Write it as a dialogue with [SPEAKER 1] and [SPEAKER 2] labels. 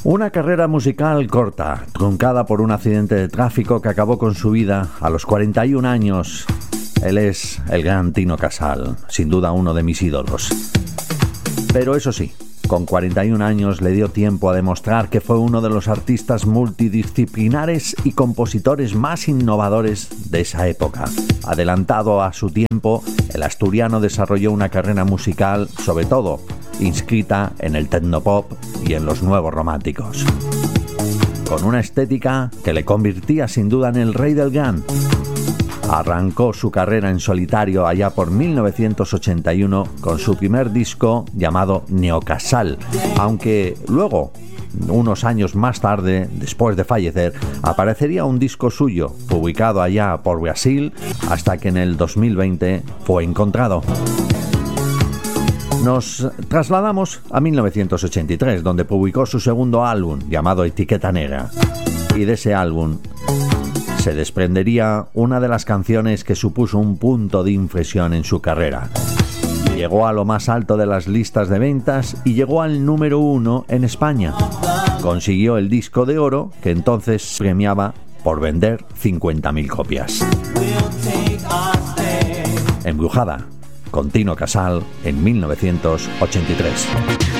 [SPEAKER 1] Una carrera musical corta, truncada por un accidente de tráfico que acabó con su vida a los 41 años. Él es el gran Tino Casal, sin duda uno de mis ídolos. Pero eso sí, con 41 años le dio tiempo a demostrar que fue uno de los artistas multidisciplinares y compositores más innovadores de esa época. Adelantado a su tiempo, el asturiano desarrolló una carrera musical, sobre todo, inscrita en el tecnopop y en los nuevos románticos. Con una estética que le convertía sin duda en el rey del GAN. Arrancó su carrera en solitario allá por 1981 con su primer disco llamado Neocasal, aunque luego, unos años más tarde, después de fallecer, aparecería un disco suyo, publicado allá por Brasil, hasta que en el 2020 fue encontrado. Nos trasladamos a 1983, donde publicó su segundo álbum, llamado Etiqueta Negra. Y de ese álbum se desprendería una de las canciones que supuso un punto de inflexión en su carrera. Llegó a lo más alto de las listas de ventas y llegó al número 1 en España. Consiguió el disco de oro, que entonces premiaba por vender 50.000 copias. Embrujada, con Tino Casal en 1983.